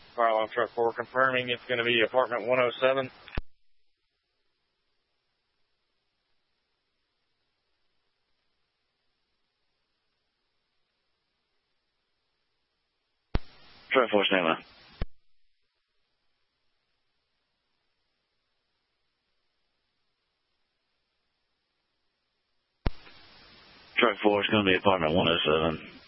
Fire alarm truck 4 confirming it's going to be apartment 107. Truck 4, stand by. Truck 4 is going to be apartment 107.